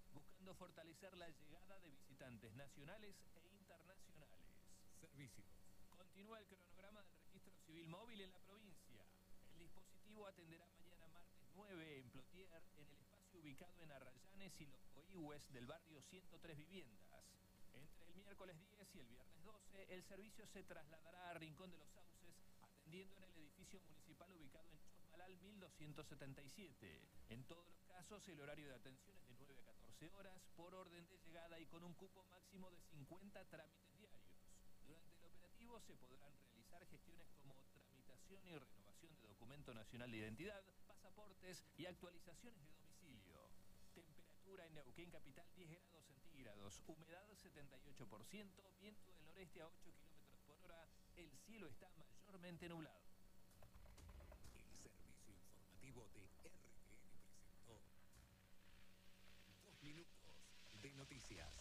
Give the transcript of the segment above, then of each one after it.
buscando fortalecer la llegada de visitantes nacionales e internacionales. Servicios. Continúa el cronograma del registro civil móvil en la provincia. El dispositivo atenderá mañana martes 9 en Plotier, en el espacio ubicado en Arrayanes y Los Coihues del barrio 103 Viviendas. Entre el miércoles 10 y el viernes 12, el servicio se trasladará a Rincón de los Sauces, atendiendo en el edificio municipal ubicado en Chosmalal 1277. En todos los casos, el horario de atención es de 9 a 14 horas, por orden de llegada y con un cupo máximo de 50 trámites diarios. Durante el operativo se podrán realizar gestiones como tramitación y renovación de documento nacional de identidad, pasaportes y actualizaciones de domicilio. Temperatura en Neuquén capital 10 grados centígrados, humedad 78%, viento del noreste a 8 kilómetros por hora, el cielo está mayormente nublado. El servicio informativo de RTN presentó 2 minutos de noticias.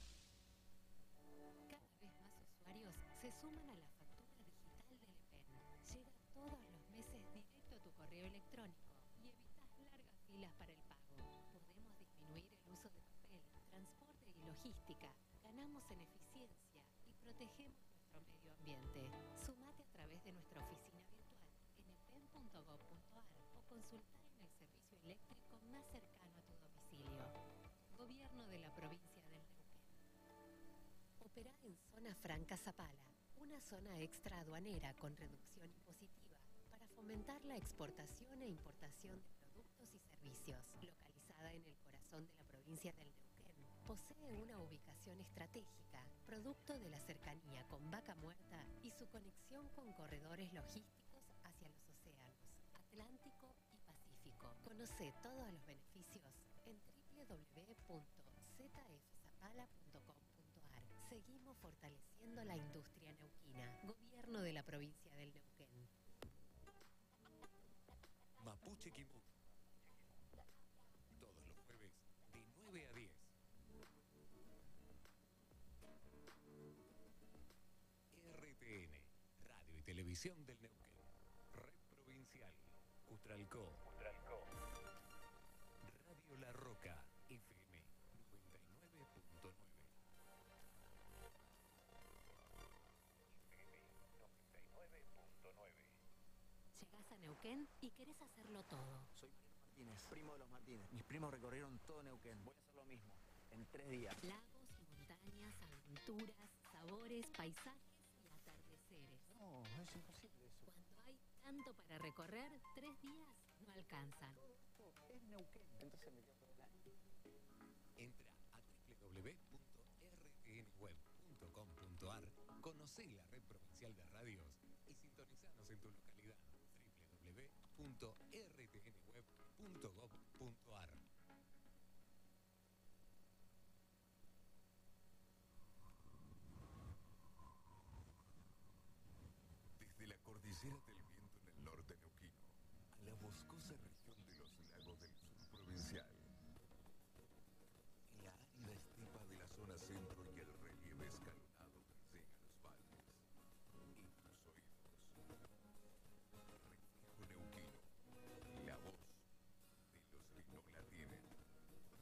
Cada vez más usuarios se suman a la factura digital del EPEN. Llega todos los meses directo a tu correo electrónico y evitas largas filas para el pago. Podemos disminuir el uso de papel, transporte y logística. Ganamos en eficiencia y protegemos nuestro medio ambiente. Sumate a través de nuestra oficina virtual en epen.gov.ar o consultar en el servicio eléctrico más cercano a tu domicilio. Gobierno de la provincia del Neuquén. Operá en Zona Franca Zapala, una zona extra aduanera con reducción impositiva para fomentar la exportación e importación de productos y servicios. Localizada en el corazón de la provincia del Neuquén, posee una ubicación estratégica, producto de la cercanía con Vaca Muerta y su conexión con corredores logísticos hacia los océanos Atlántico y Pacífico. Conoce todos los beneficios en www.zfzapala.com.ar. Seguimos fortaleciendo la industria neuquina. Gobierno de la provincia del Neuquén. Mapuche Quimú. Todos los jueves de 9 a 10. RTN, Radio y Televisión del Neuquén. Red Provincial. Utralcó. Radio La Roca. FM 99.9. Llegás a Neuquén y querés hacerlo todo. Soy Mariano Martínez, primo de los Martínez. Mis primos recorrieron todo Neuquén. Voy a hacer lo mismo, en 3 días. Lagos, montañas, aventuras, sabores, paisajes y atardeceres. No, es imposible eso. Cuando hay tanto para recorrer, 3 días no alcanzan. Todo esto es Neuquén. Entonces me quedo por el año. Entra a www.rtnweb.com.ar, conocé la red provincial de radios y sintonizanos en tu localidad. www.rtnweb.gov.ar. Desde la cordillera del viento en el norte neuquino a la boscosa región de los lagos del sur provincial,